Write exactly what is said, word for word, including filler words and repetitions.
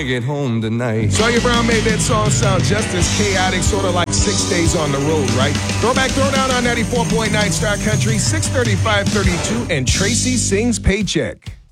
can't get home tonight. Sawyer Brown made that song sound just as chaotic, sort of like Six Days on the Road, right? Throwback Throwdown on ninety-four point nine Star Country, six thirty-five thirty-two, and Tracy Sings Paycheck.